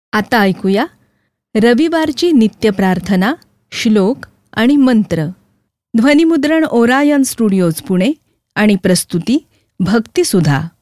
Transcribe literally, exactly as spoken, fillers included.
आता ऐकूया रविवारची नित्य प्रार्थना, श्लोक आणि मंत्र. ध्वनिमुद्रण ओरायन स्टुडिओज पुणे आणि प्रस्तुती भक्तिसुधा.